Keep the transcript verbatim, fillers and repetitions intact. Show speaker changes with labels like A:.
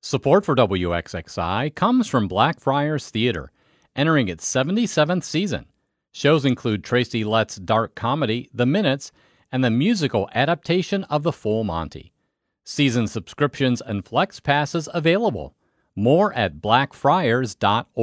A: Support for W X X I comes from Blackfriars Theater, entering its seventy-seventh season. Shows include Tracy Letts' dark comedy, The Minutes, and the musical adaptation of The Full Monty. Season subscriptions and flex passes available. More at blackfriars dot org.